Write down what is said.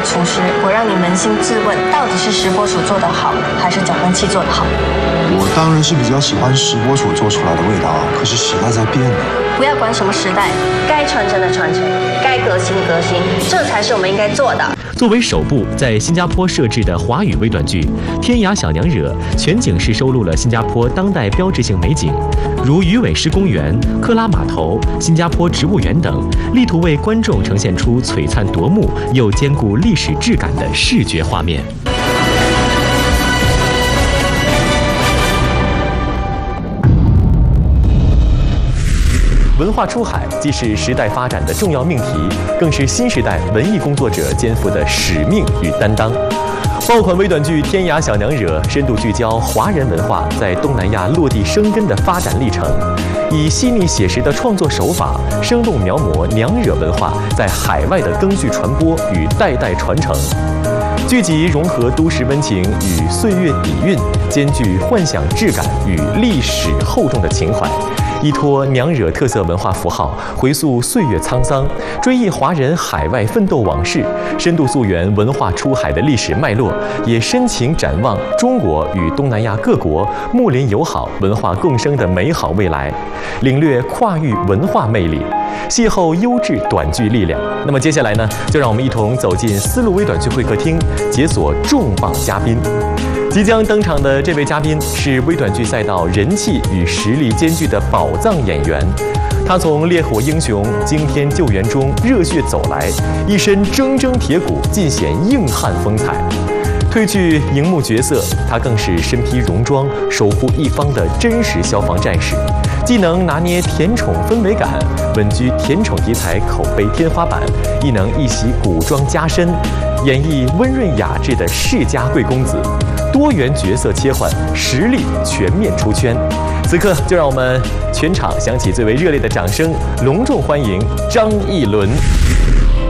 厨师，我让你扪心自问，到底是石锅煮做得好，还是搅拌器做得好？ 我当然是比较喜欢石锅煮做出来的味道，可是时代在变呢。 不要管什么时代，该传承的传承，该革新的革新，这才是我们应该做的。 作为首部在新加坡摄制的华语微短剧《天涯小娘惹》，全景式收录了新加坡当代标志性美景，如鱼尾狮公园、克拉码头、新加坡植物园等，力图为观众呈现出璀璨夺目又兼顾历史质感的视觉画面。文化出海既是时代发展的重要命题，更是新时代文艺工作者肩负的使命与担当。爆款微短剧《天涯小娘惹》深度聚焦华人文化在东南亚落地生根的发展历程，以细腻写实的创作手法，生动描摹娘惹文化在海外的更续传播与代代传承。剧集融合都市温情与岁月底蕴，兼具幻想质感与历史厚重的情怀。依托娘惹特色文化符号，回溯岁月沧桑，追忆华人海外奋斗往事，深度溯源文化出海的历史脉络，也深情展望中国与东南亚各国睦邻友好、文化共生的美好未来，领略跨域文化魅力，邂逅优质短剧力量。那么接下来呢，就让我们一同走进丝路微短剧会客厅，解锁重磅嘉宾。即将登场的这位嘉宾是微短剧赛道人气与实力兼具的宝藏演员，他从烈火英雄惊天救援中热血走来，一身铮铮铁骨，尽显硬汉风采。褪去荧幕角色，他更是身披戎装，守护一方的真实消防战士，既能拿捏甜宠氛围感，稳居甜宠题材口碑天花板，亦能一袭古装加身，演绎温润雅致的世家贵公子，多元角色切换，实力全面出圈。此刻就让我们全场响起最为热烈的掌声，隆重欢迎张逸伦。